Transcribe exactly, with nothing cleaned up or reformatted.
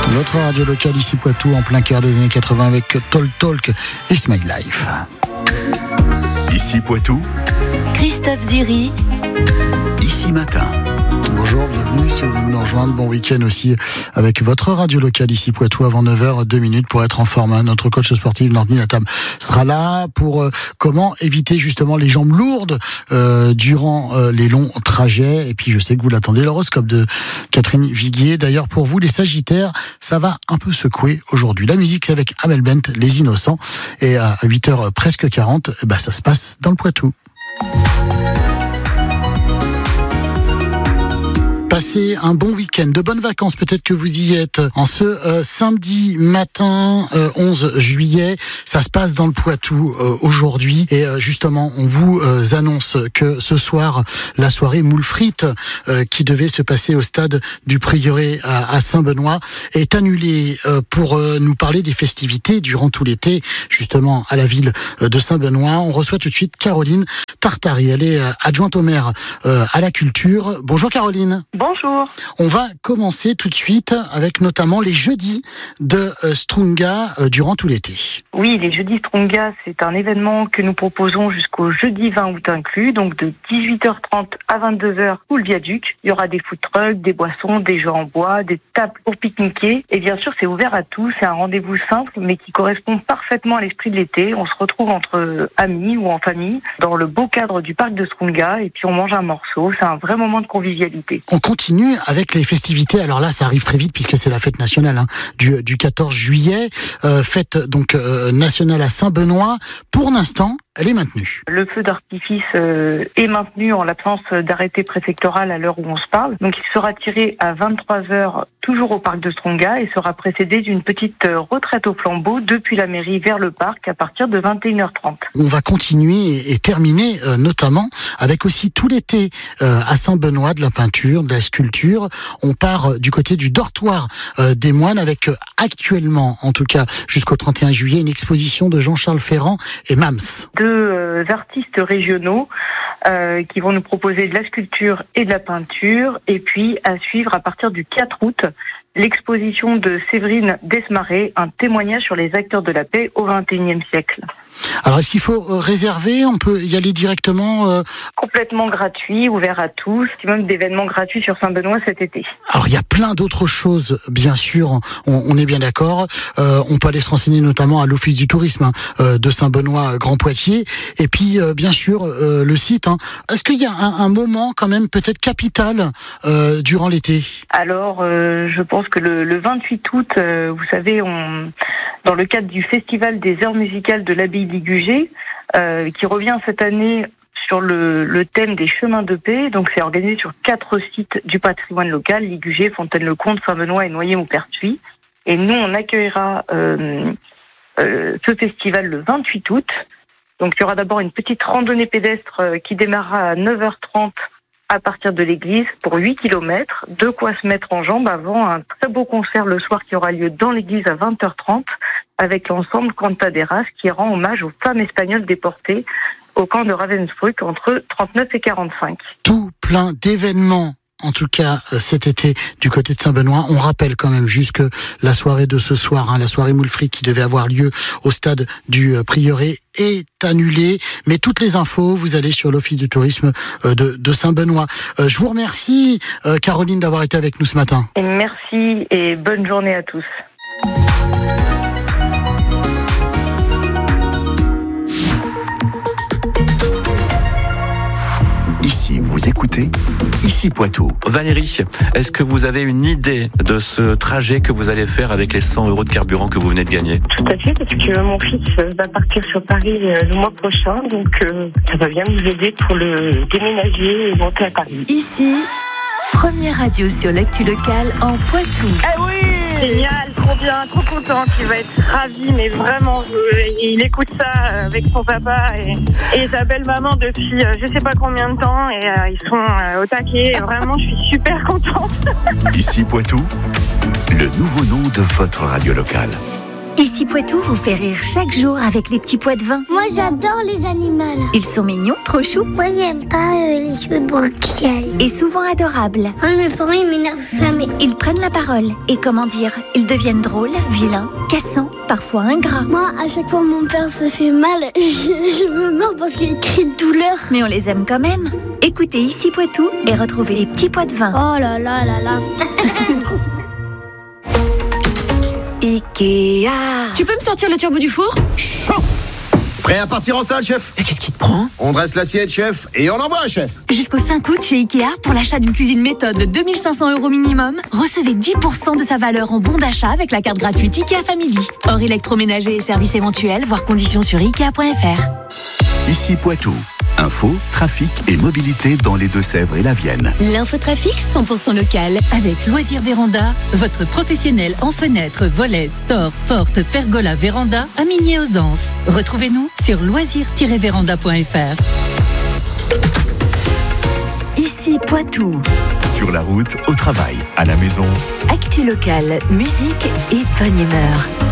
Votre radio locale ici Poitou en plein cœur des années quatre-vingts avec Talk Talk It's My Life. Ici Poitou, Christophe Ziri, Ici Matin. Bonjour, bienvenue si vous venez nous rejoindre. Bon week-end aussi avec votre radio locale ici Poitou avant neuf heures, deux minutes pour être en forme. Hein. Notre coach sportif Nordine Natam sera là pour euh, comment éviter justement les jambes lourdes euh, durant euh, les longs trajets. Et puis je sais que vous l'attendez, l'horoscope de Catherine Viguier. D'ailleurs pour vous les Sagittaires, ça va un peu secouer aujourd'hui. La musique c'est avec Amel Bent, Les Innocents. Et à huit heures presque quarante, bah, ça se passe dans le Poitou. Passez un bon week-end, de bonnes vacances, peut-être que vous y êtes. En ce euh, samedi matin, euh, onze juillet, ça se passe dans le Poitou euh, aujourd'hui. Et euh, justement, on vous euh, annonce que ce soir, la soirée moule frites euh, qui devait se passer au stade du Prieuré à, à Saint-Benoît est annulée euh, pour euh, nous parler des festivités durant tout l'été, justement à la ville de Saint-Benoît. On reçoit tout de suite Caroline Tartari. Elle est euh, adjointe au maire euh, à la culture. Bonjour Caroline. Bonjour. On va commencer tout de suite avec notamment les jeudis de euh, Strunga euh, durant tout l'été. Oui, les jeudis Strunga, c'est un événement que nous proposons jusqu'au jeudi vingt août inclus, donc de dix-huit heures trente à vingt-deux heures sous le viaduc. Il y aura des food trucks, des boissons, des jeux en bois, des tables pour pique-niquer. Et bien sûr, c'est ouvert à tous. C'est un rendez-vous simple, mais qui correspond parfaitement à l'esprit de l'été. On se retrouve entre amis ou en famille dans le beau cadre du parc de Strunga et puis on mange un morceau. C'est un vrai moment de convivialité. On continue avec les festivités. Alors là, ça arrive très vite puisque c'est la fête nationale hein, du, du quatorze juillet. Euh, fête donc euh, nationale à Saint-Benoît. Pour l'instant, elle est maintenue. Le feu d'artifice euh, est maintenu en l'absence d'arrêté préfectoral à l'heure où on se parle. Donc il sera tiré à vingt-trois heures toujours au parc de Strunga et sera précédé d'une petite retraite au flambeau depuis la mairie vers le parc à partir de vingt et une heures trente. On va continuer et, et terminer euh, notamment avec aussi tout l'été euh, à Saint-Benoît de la peinture, de la sculpture. On part euh, du côté du dortoir euh, des moines avec euh, actuellement, en tout cas jusqu'au trente et un juillet, une exposition de Jean-Charles Ferrand et Mams. Deux euh, artistes régionaux euh, qui vont nous proposer de la sculpture et de la peinture. Et puis à suivre à partir du quatre août, l'exposition de Séverine Desmarais, un témoignage sur les acteurs de la paix au vingt et unième siècle. Alors est-ce qu'il faut réserver ? On peut y aller directement euh... Complètement gratuit, ouvert à tous, même d'événements gratuits sur Saint-Benoît cet été. Alors il y a plein d'autres choses, bien sûr, on, on est bien d'accord. Euh, on peut aller se renseigner notamment à l'Office du tourisme hein, euh, de Saint-Benoît Grand Poitiers. Et puis euh, bien sûr euh, le site. Hein. Est-ce qu'il y a un, un moment quand même peut-être capital euh, durant l'été ? Alors euh, je pense que le, le vingt-huit août, euh, vous savez, on, dans le cadre du Festival des heures musicales de l'abbaye d'Igugé, euh, qui revient cette année sur le, le thème des chemins de paix. Donc c'est organisé sur quatre sites du patrimoine local, Ligugé, Fontaine-le-Comte, Saint-Benoît et Noyer-Maupertuis. Et nous, on accueillera euh, euh, ce festival le vingt-huit août. Donc il y aura d'abord une petite randonnée pédestre euh, qui démarrera à neuf heures trente à partir de l'église pour huit kilomètres. De quoi se mettre en jambes avant un très beau concert le soir qui aura lieu dans l'église à vingt heures trente avec l'ensemble Cantaderas qui rend hommage aux femmes espagnoles déportées au camp de Ravensbrück entre trente-neuf et quarante-cinq. Tout plein d'événements. En tout cas, cet été, du côté de Saint-Benoît, on rappelle quand même juste que la soirée de ce soir, hein, la soirée moule frites qui devait avoir lieu au stade du Prieuré est annulée. Mais toutes les infos, vous allez sur l'Office du tourisme de, de Saint-Benoît. Euh, je vous remercie, euh, Caroline, d'avoir été avec nous ce matin. Et merci et bonne journée à tous. Ici, vous écoutez Ici Poitou. Valérie, est-ce que vous avez une idée de ce trajet que vous allez faire avec les cent euros de carburant que vous venez de gagner ? Tout à fait, parce que mon fils va partir sur Paris le mois prochain, donc euh, ça va bien nous aider pour le déménager et monter à Paris. Ici, première radio sur l'actu locale en Poitou. Eh oui ! Génial, trop bien, trop content, il va être ravi, mais vraiment, euh, il écoute ça avec son papa et, et sa belle maman depuis euh, je sais pas combien de temps et euh, ils sont euh, au taquet, vraiment je suis super contente. Ici Poitou, le nouveau nom de votre radio locale. Ici Poitou vous fait rire chaque jour avec les petits pois de vin. Moi j'adore les animaux. Ils sont mignons, trop choux. Moi j'aime pas euh, les cheveux de brocali. Et souvent adorables. Moi mes parents ils m'énervent jamais. Ils prennent la parole. Et comment dire, ils deviennent drôles, vilains, cassants, parfois ingrats. Moi à chaque fois mon père se fait mal, je, je me meurs parce qu'il crie de douleur. Mais on les aime quand même. Écoutez Ici Poitou et retrouvez les petits pois de vin. Oh là là là là. Ikea. Tu peux me sortir le turbo du four? Chaud. Prêt à partir en salle, chef? Mais qu'est-ce qui te prend? On dresse l'assiette, chef, et on envoie, chef. Jusqu'au cinq août chez Ikea, pour l'achat d'une cuisine méthode de deux mille cinq cents euros minimum, recevez dix pour cent de sa valeur en bon d'achat avec la carte gratuite Ikea Family. Hors électroménager et services éventuels, voire conditions sur ikea point f r. Ici Poitou. Info, trafic et mobilité dans les Deux-Sèvres et la Vienne. L'infotrafic cent pour cent local avec Loisirs Véranda, votre professionnel en fenêtres, volets, stores, portes, pergola, véranda à Migné-aux-Anses. Retrouvez-nous sur loisirs tiret véranda point f r. Ici Poitou. Sur la route, au travail, à la maison. Actu local, musique et bonne humeur.